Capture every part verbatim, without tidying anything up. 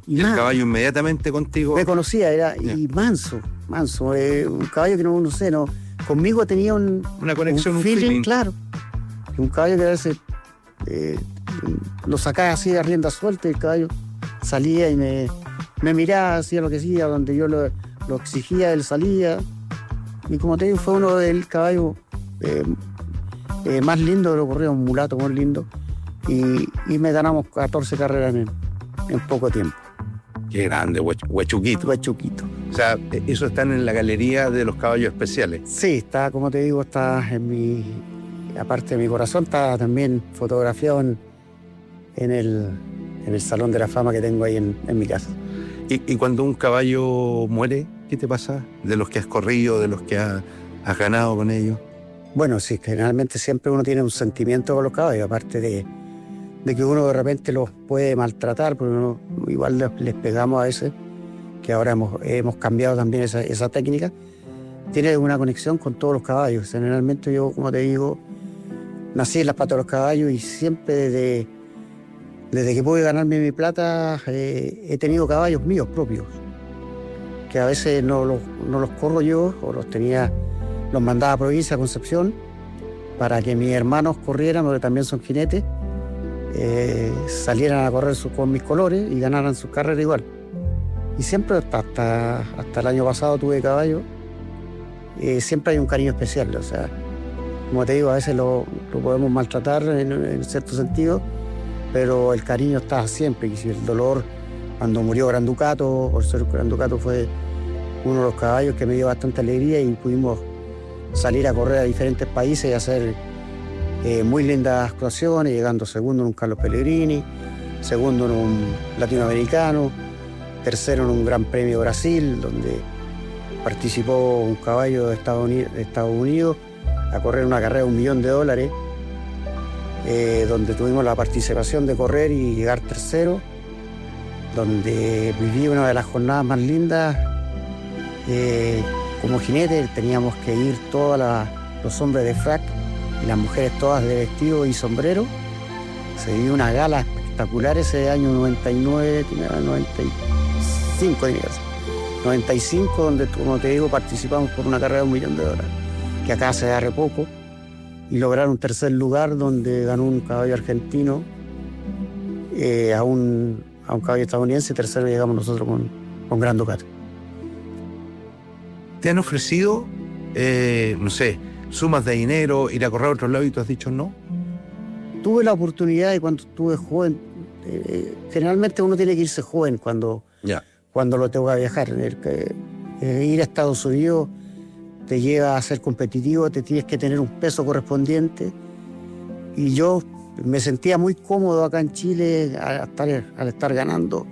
Y, y el man, caballo inmediatamente contigo. Me conocía, era yeah. y manso, manso. Eh, un caballo que no, no sé, no. Conmigo tenía un, una conexión, un, un feeling, feeling, claro. Un caballo que a veces eh, lo sacaba así a rienda suelta y el caballo salía y me, me miraba, hacía lo que hacía, donde yo lo, lo exigía, él salía. Y como te digo, fue uno del caballo eh, eh, más lindo de los correos, un mulato muy lindo. Y, y me ganamos catorce carreras en, en poco tiempo. Qué grande, Huechuquito. Huechuquito. O sea, eso están en la galería de los caballos especiales. Sí, está, como te digo, está en mi, aparte de mi corazón, está también fotografiado en, en, el, en el Salón de la Fama que tengo ahí en, en mi casa. ¿Y, y cuando un caballo muere, qué te pasa? ¿De los que has corrido, de los que has, has ganado con ellos? Bueno, sí, generalmente siempre uno tiene un sentimiento con los caballos, aparte de, de que uno de repente los puede maltratar, porque uno, igual les, les pegamos a veces, que ahora hemos, hemos cambiado también esa, esa técnica. Tiene una conexión con todos los caballos. Generalmente yo, como te digo, nací en las patas de los caballos y siempre desde, desde que pude ganarme mi plata eh, he tenido caballos míos propios, que a veces no los, no los corro yo, o los tenía, los mandaba a provincia, a Concepción, para que mis hermanos corrieran, porque también son jinetes, eh, salieran a correr su, con mis colores y ganaran sus carreras igual. Y siempre, hasta, hasta, hasta el año pasado tuve caballos. Eh, siempre hay un cariño especial, o sea, como te digo, a veces lo, lo podemos maltratar en, en cierto sentido, pero el cariño está siempre. Y si el dolor, cuando murió Gran Ducato, por ser Gran Ducato fue uno de los caballos que me dio bastante alegría y pudimos salir a correr a diferentes países y hacer eh, muy lindas actuaciones, llegando segundo en un Carlos Pellegrini, segundo en un latinoamericano, tercero en un Gran Premio Brasil, donde participó un caballo de Estados Unidos, de Estados Unidos a correr una carrera de un millón de dólares, eh, donde tuvimos la participación de correr y llegar tercero, donde viví una de las jornadas más lindas. Eh, como jinete teníamos que ir todos los hombres de frac y las mujeres todas de vestido y sombrero. Se vivió una gala espectacular ese año noventa y nueve, noventa y cinco, diría así. noventa y cinco, donde, como te digo, participamos por una carrera de un millón de dólares, que acá se da re poco, y lograr un tercer lugar donde ganó un caballo argentino eh, a, un, a un caballo estadounidense, y tercero llegamos nosotros con, con Gran Ducato. ¿Te han ofrecido, eh, no sé, sumas de dinero, ir a correr a otros lados y tú has dicho no? Tuve la oportunidad y cuando estuve joven, eh, generalmente uno tiene que irse joven cuando... Ya. cuando lo tengo que viajar. El, eh, ir a Estados Unidos te lleva a ser competitivo, te tienes que tener un peso correspondiente. Y yo me sentía muy cómodo acá en Chile al estar, al estar ganando.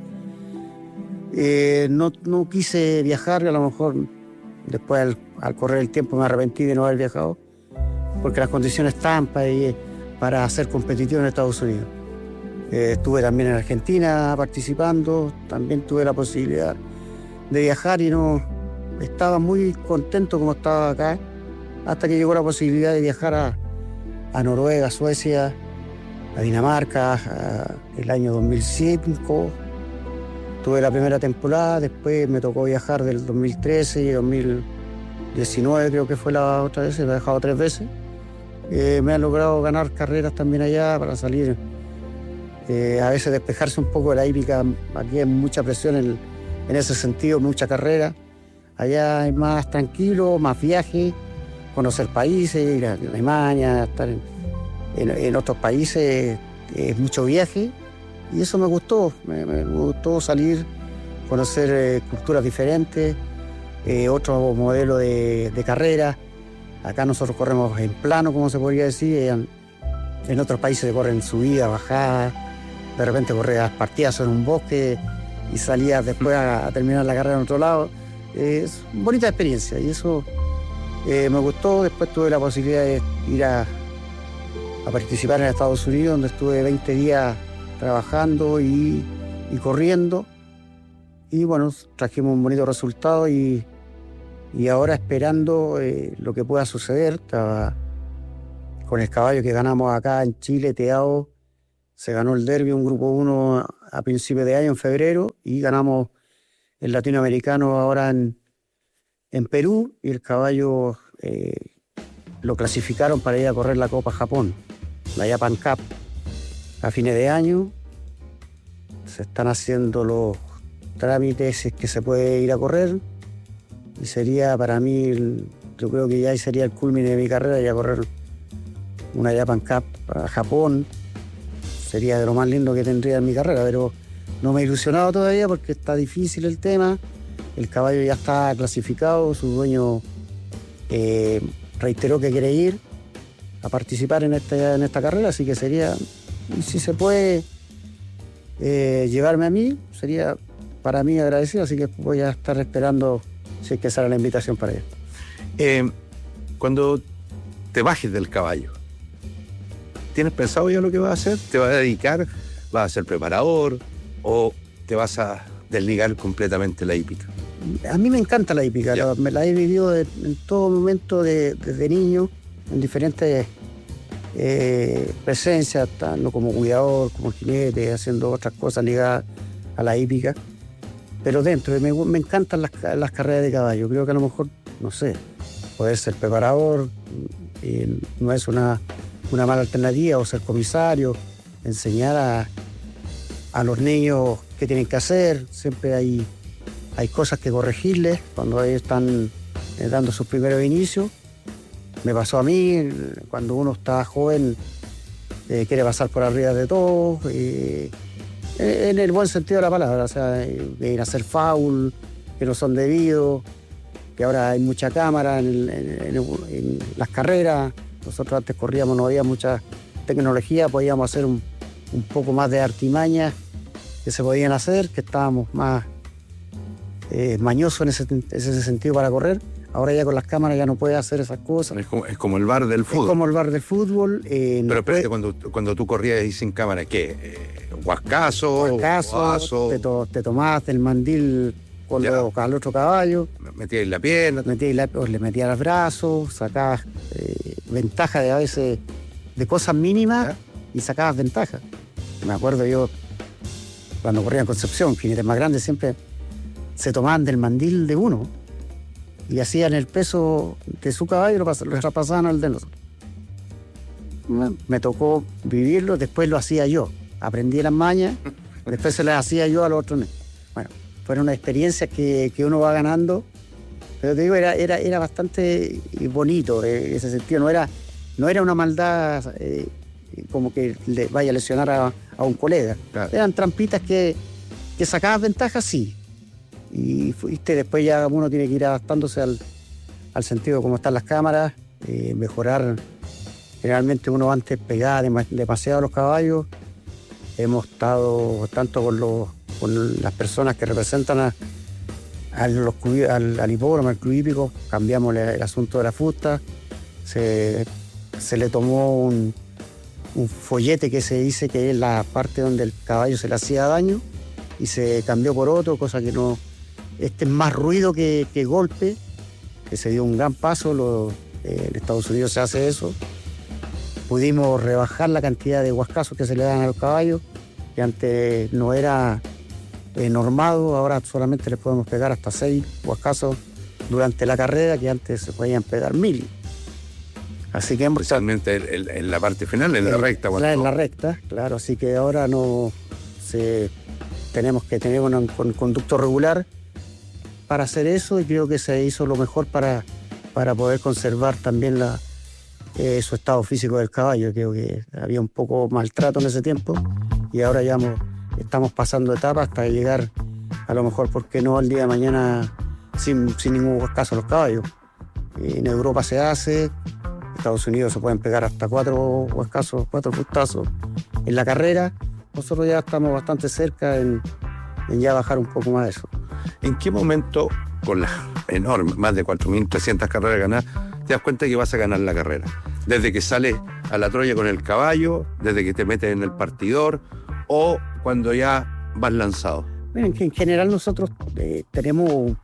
Eh, no, no quise viajar, a lo mejor después al, al correr el tiempo me arrepentí de no haber viajado, porque las condiciones estaban para, para ser competitivo en Estados Unidos. Eh, estuve también en Argentina participando, también tuve la posibilidad de viajar y no estaba muy contento como estaba acá, hasta que llegó la posibilidad de viajar a, a Noruega, Suecia, a Dinamarca, a, el año dos mil cinco. Tuve la primera temporada, después me tocó viajar del dos mil trece y dos mil diecinueve, creo que fue la otra vez, me he viajado tres veces. Eh, me han logrado ganar carreras también allá para salir. Eh, a veces despejarse un poco de la hípica, aquí hay mucha presión en, en ese sentido, mucha carrera. Allá es más tranquilo, más viaje, conocer países, ir a Alemania, estar en, en, en otros países, es mucho viaje. Y eso me gustó, me, me gustó salir, conocer eh, culturas diferentes, eh, otro modelo de, de carrera. Acá nosotros corremos en plano, como se podría decir, en, en otros países se corren subida, bajada. De repente corrías partidas en un bosque y salías después a, a terminar la carrera en otro lado. Eh, es una bonita experiencia y eso eh, me gustó. Después tuve la posibilidad de ir a, a participar en Estados Unidos, donde estuve veinte días trabajando y, y corriendo. Y bueno, trajimos un bonito resultado y, y ahora esperando eh, lo que pueda suceder. Estaba con el caballo que ganamos acá en Chile, Teao. Se ganó el derbi, un grupo uno a principios de año, en febrero, y ganamos el latinoamericano ahora en, en Perú, y el caballo eh, lo clasificaron para ir a correr la Copa Japón, la Japan Cup, a fines de año. Se están haciendo los trámites, si es que se puede ir a correr, y sería para mí, el, yo creo que ya sería el culmine de mi carrera, ya correr una Japan Cup a Japón. Sería de lo más lindo que tendría en mi carrera, pero no me he ilusionado todavía porque está difícil el tema. El caballo ya está clasificado, su dueño eh, reiteró que quiere ir a participar en esta, en esta carrera, así que sería, si se puede eh, llevarme a mí, sería para mí agradecido, así que voy a estar esperando si es que sale la invitación para ir. Eh, cuando te bajes del caballo, ¿tienes pensado ya lo que vas a hacer? ¿Te vas a dedicar? ¿Vas a ser preparador? ¿O te vas a desligar completamente la hípica? A mí me encanta la hípica. La, me la he vivido de, en todo momento de, desde niño, en diferentes eh, presencias, tanto como cuidador, como jinete, haciendo otras cosas ligadas a la hípica. Pero dentro, me, me encantan las, las carreras de caballo. Creo que a lo mejor, no sé, poder ser preparador eh, no es una... una mala alternativa, o ser comisario, enseñar a, a los niños qué tienen que hacer. Siempre hay, hay cosas que corregirles cuando ellos están eh, dando sus primeros inicios. Me pasó a mí, cuando uno está joven, eh, quiere pasar por arriba de todo, eh, en el buen sentido de la palabra, o sea, ir a hacer foul, que no son debidos, que ahora hay mucha cámara en, en, en, en las carreras. Nosotros antes corríamos, no había mucha tecnología, podíamos hacer un, un poco más de artimañas que se podían hacer, que estábamos más eh, mañosos en ese, ese sentido para correr. Ahora ya con las cámaras ya no puedes hacer esas cosas. Es como, es como el bar del fútbol. Es como el bar del fútbol. Eh, Pero no espérate, puede... cuando, cuando tú corrías ahí sin cámara, ¿qué? Eh, ¿Huascazo? Huascazo, te, to, te tomabas el mandil con los, al otro caballo. Metías la pierna. Metías la, le metías los brazos, sacabas eh, ventaja de a veces de cosas mínimas. ¿Ya? Y sacabas ventaja. Me acuerdo yo, cuando corría en Concepción, jinetes más grandes siempre se tomaban del mandil de uno y hacían el peso de su caballo y lo, lo traspasaban al de nosotros. Me tocó vivirlo, después lo hacía yo. Aprendí las mañas, después se las hacía yo a los otros. Bueno, fueron una experiencia que, que uno va ganando, pero te digo, era, era, era bastante bonito en ese sentido. No era, no era una maldad eh, como que le vaya a lesionar a, a un colega. Claro. Eran trampitas que, que sacabas ventajas, sí. Y fuiste, después ya uno tiene que ir adaptándose al, al sentido de cómo están las cámaras, eh, mejorar. Generalmente uno antes pegaba dem- demasiado a los caballos. Hemos estado tanto con, los, con las personas que representan a, a los, al, al hipódromo, al club hípico, cambiamos el, el asunto de la fusta. Se, se le tomó un, un follete que se dice que es la parte donde el caballo se le hacía daño y se cambió por otro, cosa que no... Este es más ruido que, que golpe, que se dio un gran paso. Lo, eh, en Estados Unidos se hace eso. Pudimos rebajar la cantidad de huascazos que se le dan a los caballos, que antes no era eh, normado, ahora solamente les podemos pegar hasta seis huascazos durante la carrera, que antes se podían pegar mil. Así que especialmente en, en la parte final, en la en, recta. Claro, en la recta, claro, así que ahora no se, tenemos que tener un, un conducto regular para hacer eso, y creo que se hizo lo mejor para, para poder conservar también la Eh, su estado físico del caballo. Creo que había un poco maltrato en ese tiempo y ahora ya hemos, estamos pasando etapas hasta llegar a lo mejor, ¿por qué no?, al día de mañana sin, sin ningún caso los caballos. En Europa se hace, en Estados Unidos se pueden pegar hasta cuatro huascazos, cuatro putazos en la carrera. Nosotros ya estamos bastante cerca en, en ya bajar un poco más de eso. ¿En qué momento, con las enormes, más de cuatro mil trescientas carreras ganadas, te das cuenta que vas a ganar la carrera? Desde que sales a la Troya con el caballo, desde que te metes en el partidor, o cuando ya vas lanzado. Bueno, en general nosotros eh, tenemos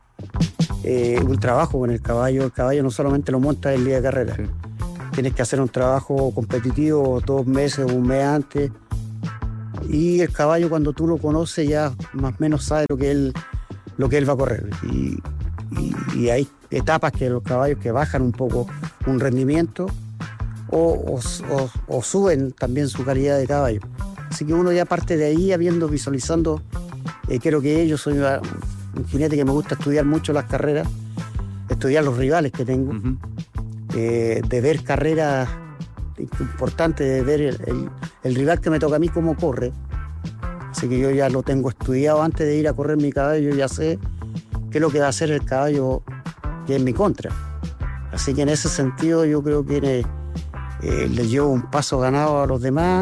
eh, un trabajo con el caballo. El caballo no solamente lo montas el día de carrera. Sí. Tienes que hacer un trabajo competitivo dos meses o un mes antes. y el caballo cuando tú lo conoces ya más o menos sabe lo que él, lo que él va a correr. Y, y, y hay etapas que los caballos que bajan un poco un rendimiento o, o, o, o suben también su calidad de caballo. Así que uno ya parte de ahí, habiendo visualizando, eh, creo que yo soy una, un jinete que me gusta estudiar mucho las carreras, estudiar los rivales que tengo, uh-huh. eh, de ver carreras importantes, de ver el, el, el rival que me toca a mí cómo corre. Así que yo ya lo tengo estudiado antes de ir a correr mi caballo, ya sé qué es lo que va a hacer el caballo que es mi contra. Así que en ese sentido yo creo que eh, le llevo un paso ganado a los demás.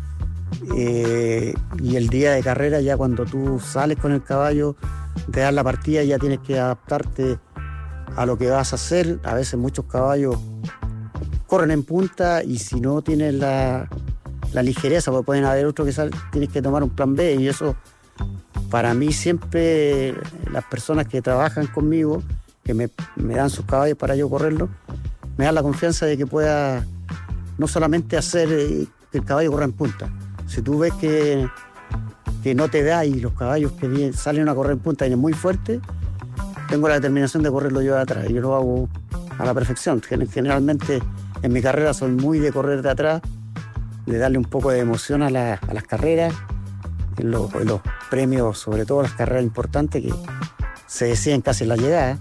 Eh, y el día de carrera, ya cuando tú sales con el caballo, te das la partida, ya tienes que adaptarte a lo que vas a hacer. A veces muchos caballos corren en punta y si no tienes la, la ligereza, pues pueden haber otros que salen, tienes que tomar un plan B. Y eso, para mí, siempre las personas que trabajan conmigo, que me, me dan sus caballos para yo correrlos, me dan la confianza de que pueda no solamente hacer eh, que el caballo corra en punta. Si tú ves que, que no te da y los caballos que vienen, salen a correr en punta vienen muy fuertes, tengo la determinación de correrlo yo de atrás. Yo lo hago a la perfección. Generalmente en mi carrera soy muy de correr de atrás, de darle un poco de emoción a, la, a las carreras, en los, en los premios, sobre todo las carreras importantes que se deciden casi en la llegada.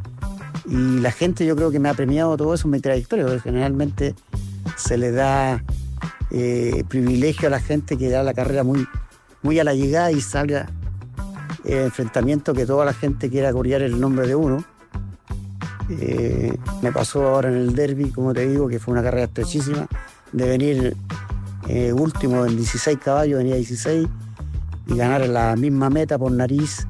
Y la gente, yo creo que me ha premiado todo eso en mi trayectoria, porque generalmente se le da eh, privilegio a la gente que da la carrera muy, muy a la llegada y salga el enfrentamiento que toda la gente quiera corear el nombre de uno. Eh, me pasó ahora en el derby, como te digo, que fue una carrera estrechísima, de venir eh, último en dieciséis caballos, venía dieciséis, y ganar la misma meta por nariz.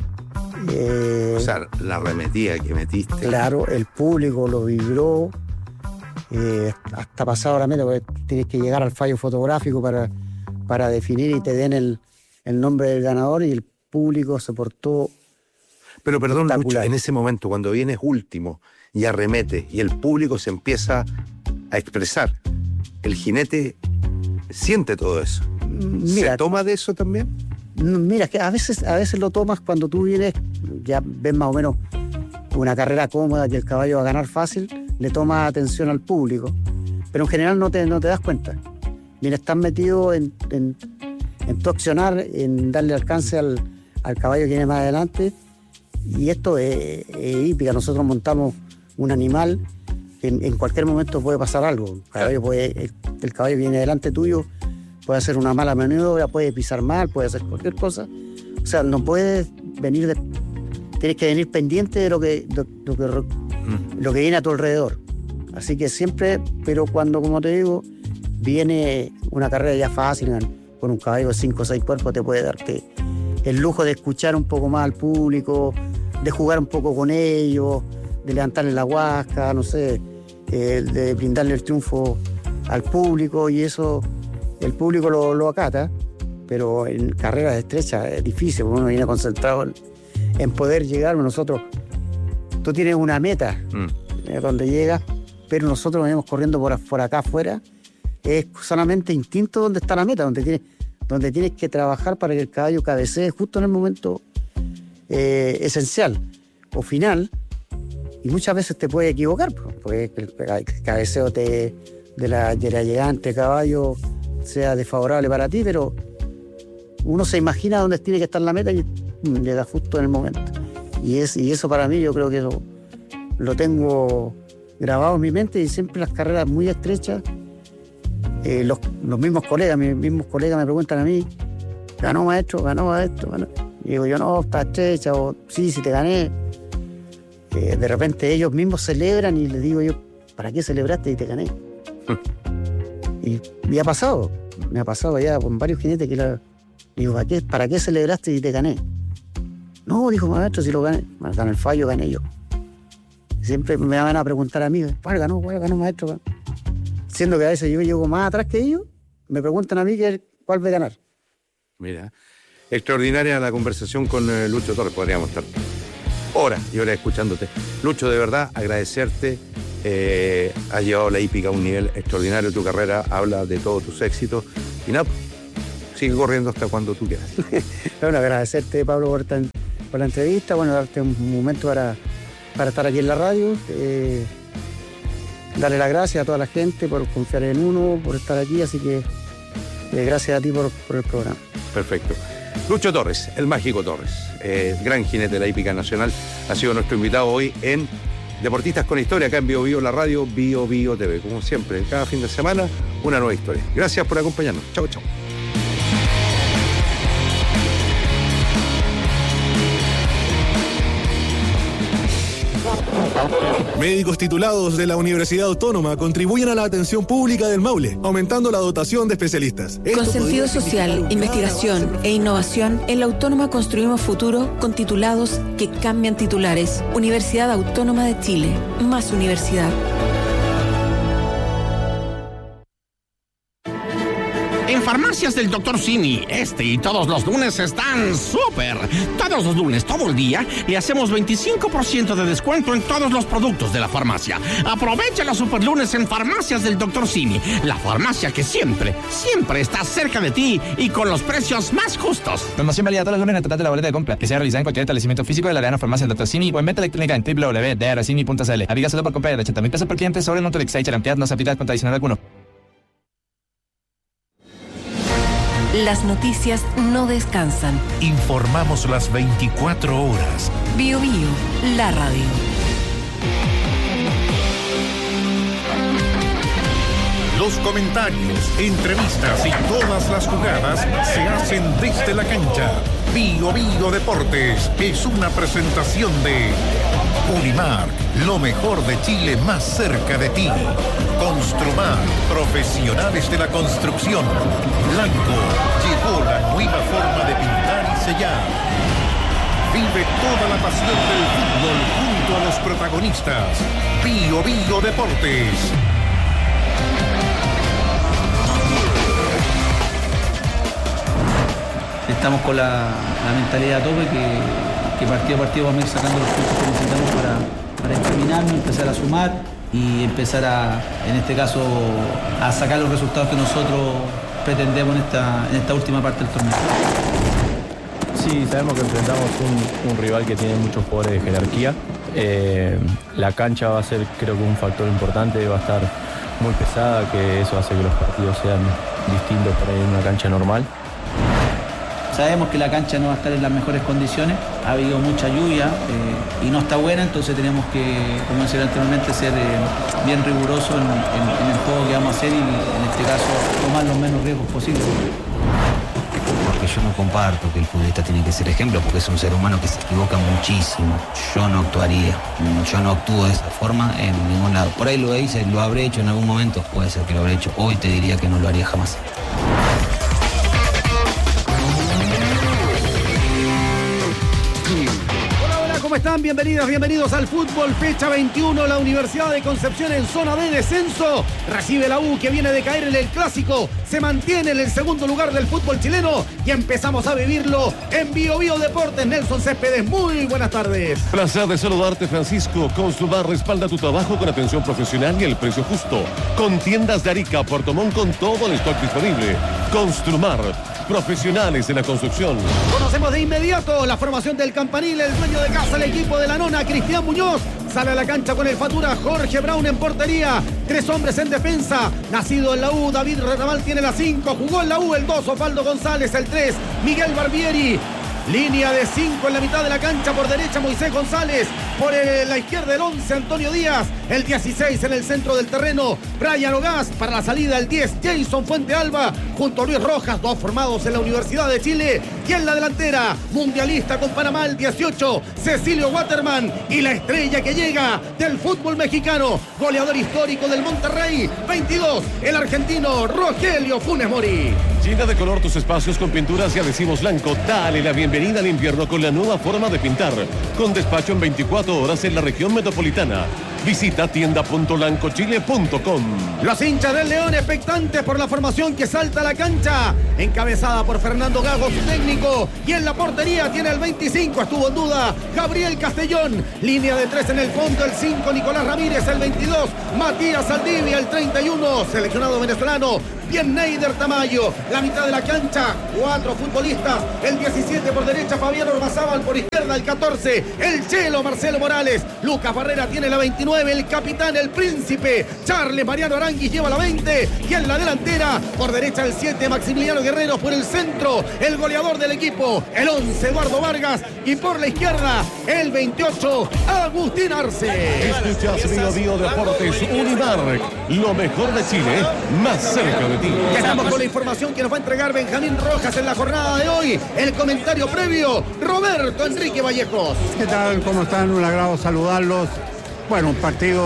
Eh, o sea, la arremetida que metiste. Claro, el público lo vibró, eh, hasta pasado la meta, porque tienes que llegar al fallo fotográfico para, para definir y te den el, el nombre del ganador, y el público se portó. Pero perdón, Lucho, en ese momento, cuando vienes último y arremete y el público se empieza a expresar, el jinete siente todo eso. Mira, ¿se toma de eso también? Mira, que a veces, a veces lo tomas cuando tú vienes, ya ves más o menos una carrera cómoda, que el caballo va a ganar fácil, le tomas atención al público, pero en general no te, no te das cuenta. Mira, estás metido en, en, en tu accionar, en darle alcance al, al caballo que viene más adelante, y esto es, es hípica. Nosotros montamos un animal que en, en cualquier momento puede pasar algo. El caballo, puede, el, el caballo viene delante tuyo, puede hacer una mala maniobra, puede pisar mal, puede hacer cualquier cosa. O sea, no puedes venir de, tienes que venir pendiente de lo que, lo, lo que, mm. lo que viene a tu alrededor. Así que siempre, pero cuando, como te digo, viene una carrera ya fácil, con un caballo de cinco o seis cuerpos, te puede darte el lujo de escuchar un poco más al público, de jugar un poco con ellos, de levantarle la huasca, no sé, eh, de brindarle el triunfo al público, y eso el público lo, lo acata, pero en carreras estrechas es difícil, porque uno viene concentrado en, en poder llegar. Nosotros, tú tienes una meta mm. eh, donde llegas, pero nosotros venimos corriendo por, por acá afuera. Es solamente instinto donde está la meta, donde tienes, donde tienes que trabajar para que el caballo cabecee justo en el momento eh, esencial o final, y muchas veces te puedes equivocar, porque el, el cabeceo te, de, la, de la llegante caballo sea desfavorable para ti, pero uno se imagina dónde tiene que estar la meta y le da justo en el momento. Y, es, y eso para mí, yo creo que eso lo tengo grabado en mi mente, y siempre las carreras muy estrechas, eh, los, los mismos colegas, mis mismos colegas me preguntan a mí, ¿ganó maestro? ¿Ganó maestro? ¿Ganó? Y digo yo, no, está estrecha, o sí, si te gané. Eh, de repente ellos mismos celebran y les digo yo, ¿para qué celebraste y te gané? Y me ha pasado, me ha pasado ya con varios jinetes que la, digo, ¿para qué, ¿para qué celebraste y te gané? No, dijo maestro, si lo gané, en el fallo gané yo. Siempre me van a preguntar a mí, ¿cuál ganó? ¿Cuál ganó maestro? Siendo que a veces yo llego más atrás que ellos, me preguntan a mí que, cuál va a ganar. Mira, extraordinaria la conversación con eh, Lucho Torres, podríamos estar horas y horas escuchándote. Lucho, de verdad, agradecerte. Eh, has llevado la hípica a un nivel extraordinario. Tu carrera habla de todos tus éxitos. Y nada, sigue corriendo hasta cuando tú quieras. Bueno, agradecerte, Pablo, por, esta, por la entrevista, bueno, darte un momento para, para estar aquí en la radio, eh, darle las gracias a toda la gente por confiar en uno, por estar aquí, así que eh, gracias a ti por, por el programa. Perfecto. Lucho Torres, el mágico Torres, eh, gran jinete de la hípica nacional, ha sido nuestro invitado hoy en Deportistas con Historia, acá en Bio Bio, la radio Bio Bio T V. Como siempre, cada fin de semana, una nueva historia. Gracias por acompañarnos. Chau, chau. Médicos titulados de la Universidad Autónoma contribuyen a la atención pública del Maule, aumentando la dotación de especialistas. Esto con sentido social, investigación e innovación, en la Autónoma construimos futuro con titulados que cambian titulares. Universidad Autónoma de Chile. Más universidad. En Farmacias del doctor Simi, este y todos los lunes están súper. Todos los lunes, todo el día, le hacemos veinticinco por ciento de descuento en todos los productos de la farmacia. Aprovecha los super lunes en Farmacias del doctor Simi, la farmacia que siempre, siempre está cerca de ti y con los precios más justos. Promoción válida todos los lunes en el total de la boleta de compra, que sea realizada en cualquier establecimiento físico de la Arena Farmacia del doctor Simi o en venta electrónica en doble u doble u doble u punto d r simi punto c l. Aplica solo por compra de ochenta mil pesos por cliente sobre el monto de Excite. La entidad no se aplica con adicional alguno. Las noticias no descansan. Informamos las veinticuatro horas. Bio Bio, la radio. Los comentarios, entrevistas y todas las jugadas se hacen desde la cancha. Bio Bio Deportes es una presentación de Unimark, lo mejor de Chile más cerca de ti. Construmar, profesionales de la construcción. Blanco, llegó la nueva forma de pintar y sellar. Vive toda la pasión del fútbol junto a los protagonistas. Bio Bio Deportes. Estamos con la, la mentalidad a tope que, que partido a partido vamos a ir sacando los puntos que necesitamos para, para encaminarnos, empezar a sumar y empezar a, en este caso, a sacar los resultados que nosotros pretendemos en esta, en esta última parte del torneo. Sí, sabemos que enfrentamos un, un rival que tiene muchos jugadores de jerarquía. Eh, la cancha va a ser, creo que, un factor importante, va a estar muy pesada, que eso hace que los partidos sean distintos para ir en una cancha normal. Sabemos que la cancha no va a estar en las mejores condiciones, ha habido mucha lluvia eh, y no está buena, entonces tenemos que, como decía anteriormente, ser eh, bien rigurosos en, en, en el juego que vamos a hacer y en este caso tomar los menos riesgos posibles. Porque yo no comparto que el futbolista tiene que ser ejemplo, porque es un ser humano que se equivoca muchísimo. Yo no actuaría, yo no actúo de esa forma en ningún lado. Por ahí lo hice, lo habré hecho en algún momento, puede ser que lo habré hecho. Hoy te diría que no lo haría jamás. ¿Cómo están? Bienvenidas, bienvenidos al fútbol, fecha veintiuno, la Universidad de Concepción en zona de descenso, recibe la U que viene de caer en el clásico, se mantiene en el segundo lugar del fútbol chileno y empezamos a vivirlo en Bio Bio Deportes. Nelson Céspedes, muy buenas tardes. Placer de saludarte, Francisco. Construmar respalda tu trabajo con atención profesional y el precio justo, con tiendas de Arica, Puerto Montt, con todo el stock disponible. Construmar, profesionales de la construcción. Conocemos de inmediato la formación del Campanil, el dueño de casa, el equipo de la nona, Cristian Muñoz. Sale a la cancha con el Fatura, Jorge Brown en portería. Tres hombres en defensa. Nacido en la U, David Retamal tiene la cinco. Jugó en la U el dos, Osvaldo González el tres. Miguel Barbieri. Línea de cinco en la mitad de la cancha. Por derecha Moisés González. Por el, la izquierda el once Antonio Díaz. El dieciséis en el centro del terreno Brian Ogás. Para la salida el diez Jason Fuente Alba. Junto a Luis Rojas, dos formados en la Universidad de Chile. Y en la delantera, mundialista con Panamá el dieciocho Cecilio Waterman. Y la estrella que llega del fútbol mexicano, goleador histórico del Monterrey, veintidós, el argentino Rogelio Funes Mori. Llena de color tus espacios con pinturas y adhesivos blanco. Dale la bienvenida al invierno con la nueva forma de pintar. Con despacho en veinticuatro horas en la región metropolitana. Visita tienda punto lancochile punto com. Los hinchas del León expectantes por la formación que salta a la cancha. Encabezada por Fernando Gago, su técnico. Y en la portería tiene el veinticinco, estuvo en duda Gabriel Castellón. Línea de tres en el fondo, el cinco Nicolás Ramírez, el veintidós Matías Saldivia, el treinta y uno seleccionado venezolano Bien Neider Tamayo. La mitad de la cancha, cuatro futbolistas. El diecisiete por derecha, Fabián Ormazábal. Por izquierda, el catorce, el Chelo Marcelo Morales. Lucas Barrera tiene la veintinueve. El capitán, el príncipe Charles Mariano Aranguis lleva la veinte. Y en la delantera, por derecha, el siete, Maximiliano Guerrero. Por el centro, el goleador del equipo, el once, Eduardo Vargas. Y por la izquierda, el veintiocho, Agustín Arce. Escuchas Bio Bio Deportes Unimark, lo mejor de Chile, más cerca de ti. Ya estamos con la información que nos va a entregar Benjamín Rojas en la jornada de hoy. El comentario previo, Roberto Enrique Vallejos. ¿Qué tal? ¿Cómo están? Un agrado saludarlos. Bueno, un partido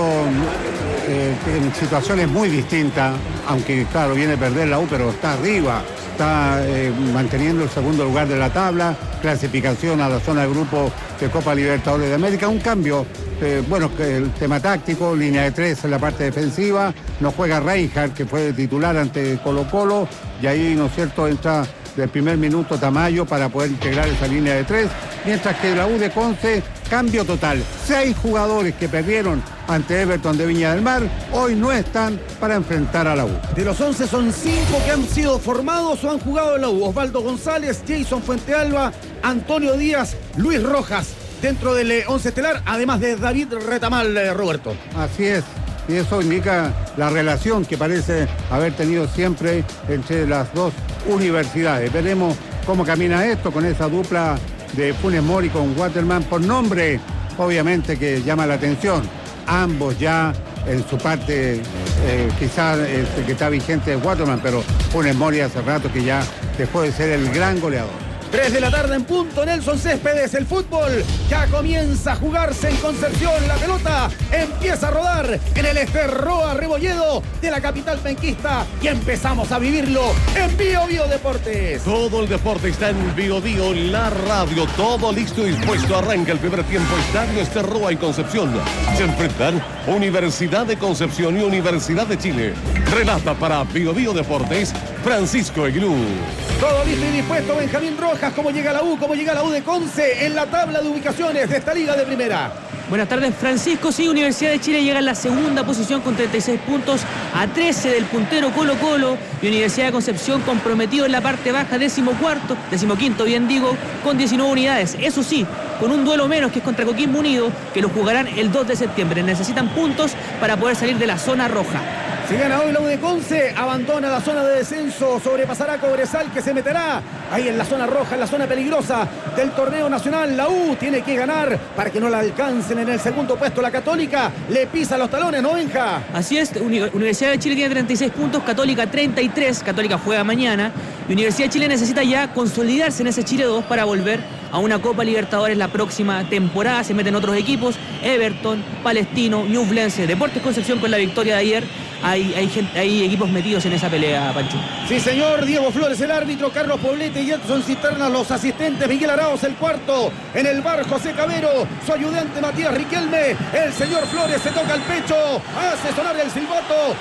eh, en situaciones muy distintas, aunque claro, viene a perder la U, pero está arriba. Está eh, manteniendo el segundo lugar de la tabla, clasificación a la zona de grupo de Copa Libertadores de América. Un cambio, eh, bueno, el tema táctico, línea de tres en la parte defensiva. No juega Reinhardt, que fue titular ante Colo Colo, y ahí, ¿no es cierto?, entra del primer minuto Tamayo para poder integrar esa línea de tres. Mientras que la U de Conce, cambio total. Seis jugadores que perdieron ante Everton de Viña del Mar, hoy no están para enfrentar a la U. De los once son cinco que han sido formados o han jugado en la U. Osvaldo González, Jason Fuentealba, Antonio Díaz, Luis Rojas, dentro del once estelar, además de David Retamal, eh, Roberto. Así es. Y eso indica la relación que parece haber tenido siempre entre las dos universidades. Veremos cómo camina esto con esa dupla de Funes Mori con Waterman. Por nombre, obviamente que llama la atención. Ambos ya en su parte, eh, quizás este, que está vigente es Waterman, pero Funes Mori hace rato que ya dejó de ser el gran goleador. tres de la tarde en punto, Nelson Céspedes, el fútbol ya comienza a jugarse en Concepción, la pelota empieza a rodar en el Esterroa Rebolledo de la capital penquista y empezamos a vivirlo en Bio Bio Deportes. Todo el deporte está en Bio Bio, la radio, todo listo y dispuesto. Arranca el primer tiempo, Estadio Esterroa y Concepción. Se enfrentan Universidad de Concepción y Universidad de Chile. Relata para Bio Bio Deportes, Francisco Eglú. Todo listo y dispuesto, Benjamín Rojas. ¿Cómo llega la U? ¿Cómo llega la U de Conce en la tabla de ubicaciones de esta liga de primera? Buenas tardes, Francisco. Sí, Universidad de Chile llega en la segunda posición con treinta y seis puntos a trece del puntero Colo Colo, y Universidad de Concepción comprometido en la parte baja, décimo cuarto, décimo quinto, bien digo, con diecinueve unidades. Eso sí, con un duelo menos, que es contra Coquimbo Unido, que lo jugarán el dos de septiembre. Necesitan puntos para poder salir de la zona roja. Si gana hoy la U de Conce, abandona la zona de descenso, sobrepasará a Cobresal, que se meterá ahí en la zona roja, en la zona peligrosa del torneo nacional. La U tiene que ganar para que no la alcancen en el segundo puesto. La Católica le pisa los talones, ¿no, Benja? Así es, Universidad de Chile tiene treinta y seis puntos, Católica treinta y tres, Católica juega mañana, y Universidad de Chile necesita ya consolidarse en ese Chile dos para volver a una Copa Libertadores la próxima temporada. Se meten otros equipos, Everton, Palestino, Ñublense, Deportes Concepción con la victoria de ayer. Hay, hay, gente, hay equipos metidos en esa pelea, Pancho. Sí, señor. Diego Flores, el árbitro, Carlos Poblete y Edson Cisterna, los asistentes, Miguel Arauz, el cuarto. En el bar, José Cabero, su ayudante, Matías Riquelme. El señor Flores se toca el pecho, hace sonar el silbato.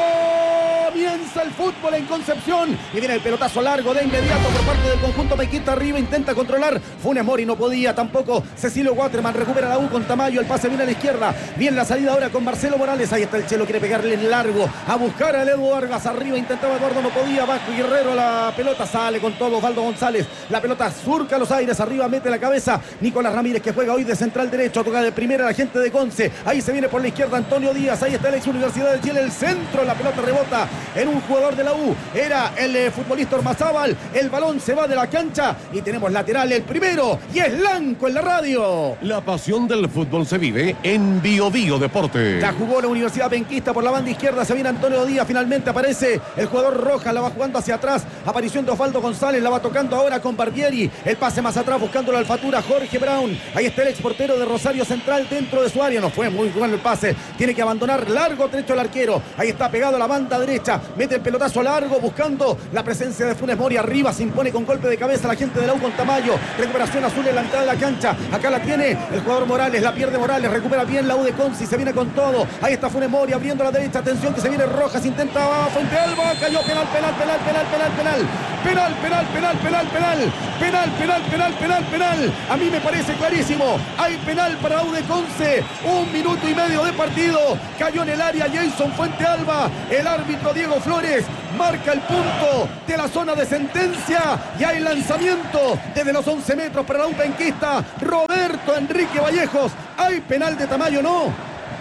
Comienza el fútbol en Concepción y viene el pelotazo largo de inmediato por parte del conjunto pequista. Arriba intenta controlar Funes Mori, no podía tampoco. Cecilio Waterman recupera la U con Tamayo, el pase viene a la izquierda, bien la salida ahora con Marcelo Morales. Ahí está el Chelo, quiere pegarle en largo a buscar al Edu Vargas. Arriba intentaba Eduardo, no podía. Vasco Guerrero, la pelota sale con todo. Osvaldo González, la pelota surca los aires, arriba mete la cabeza Nicolás Ramírez, que juega hoy de central derecho, toca de primera la gente de Conce. Ahí se viene por la izquierda Antonio Díaz, ahí está el ex Universidad de Chile, el centro, la pelota rebota en un jugador de la U, era el eh, futbolista Ormazábal. El balón se va de la cancha y tenemos lateral, el primero, y es Lanco en la radio. La pasión del fútbol se vive en Bio Bio Deporte. La jugó la Universidad Penquista por la banda izquierda, se viene Antonio Díaz, finalmente aparece el jugador Rojas, la va jugando hacia atrás, aparición de Osvaldo González, la va tocando ahora con Barbieri, el pase más atrás buscando la alfatura, Jorge Brown. Ahí está el ex portero de Rosario Central dentro de su área, no fue muy bueno el pase, tiene que abandonar largo trecho el arquero. Ahí está pegado a la banda derecha, mete el pelotazo largo buscando la presencia de Funes Mori. Arriba se impone con golpe de cabeza la gente de la U con Tamayo, recuperación azul en la mitad de la cancha. Acá la tiene el jugador Morales, la pierde Morales, recupera bien la U de Conci, se viene con todo. Ahí está Funes Mori abriendo la derecha, atención que se viene Rojas, intenta Fuentealba, cayó penal, penal, penal, penal, penal, penal, penal, penal, penal, penal, penal, penal, penal, penal, penal, penal. A mí me parece clarísimo, hay penal para la U de Conce, un minuto y medio de partido, cayó en el área Jason Fuentealba, el árbitro Diego Diego Flores marca el punto de la zona de sentencia y hay lanzamiento desde los once metros para la U penquista. Roberto Enrique Vallejos. ¿Hay penal de Tamayo o no?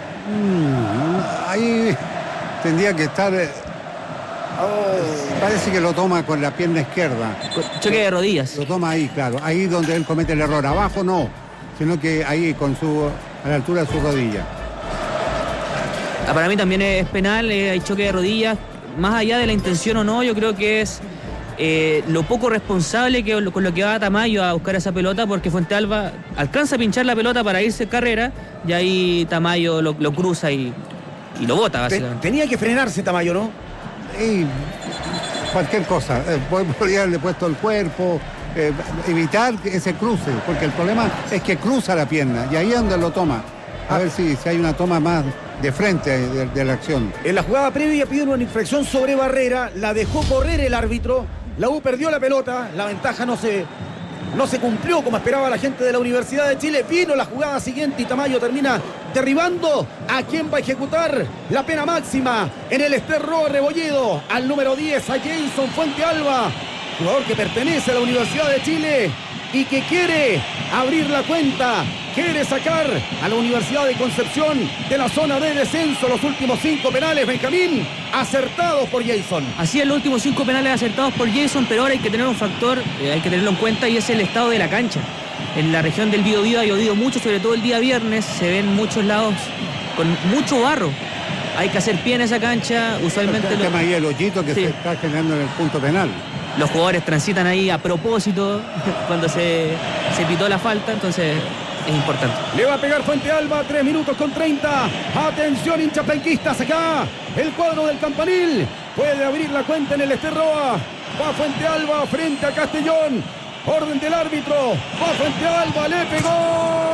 Mm, ahí tendría que estar... Oh, parece que lo toma con la pierna izquierda. Choque de rodillas. Lo toma ahí, claro. Ahí donde él comete el error. Abajo no, sino que ahí con su a la altura de su rodilla. Para mí también es penal, eh, hay choque de rodillas. Más allá de la intención o no, yo creo que es eh, lo poco responsable que con lo que va Tamayo a buscar esa pelota, porque Fuentealba alcanza a pinchar la pelota para irse en carrera y ahí Tamayo lo, lo cruza y, y lo bota básicamente. Tenía que frenarse Tamayo, ¿no? Y cualquier cosa, eh, podría haberle puesto el cuerpo, eh, evitar ese cruce, porque el problema es que cruza la pierna y ahí es donde lo toma. A ver si, si hay una toma más de frente de, de la acción. En la jugada previa pide una infracción sobre Barrera, la dejó correr el árbitro, la U perdió la pelota, la ventaja no se, no se cumplió como esperaba la gente de la Universidad de Chile. Vino la jugada siguiente y Tamayo termina derribando a quien va a ejecutar la pena máxima en el Esterro Rebolledo, al número diez, a Jason Fuentealba, jugador que pertenece a la Universidad de Chile y que quiere abrir la cuenta, quiere sacar a la Universidad de Concepción de la zona de descenso. Los últimos cinco penales, Benjamín, acertados por Jason. Así es, los últimos cinco penales acertados por Jason, pero ahora hay que tener un factor, eh, hay que tenerlo en cuenta, y es el estado de la cancha. En la región del Biobío ha llovido mucho, sobre todo el día viernes, se ven muchos lados con mucho barro. Hay que hacer pie en esa cancha, usualmente... El tema ahí, el hoyito que sí se está generando en el punto penal. Los jugadores transitan ahí a propósito cuando se, se pitó la falta, entonces es importante. Le va a pegar Fuentealba, tres minutos con treinta. Atención, hinchas penquistas, acá el cuadro del Campanil puede abrir la cuenta en el Esterroa. Va Fuentealba frente a Castellón. Orden del árbitro. Va Fuentealba, le pegó.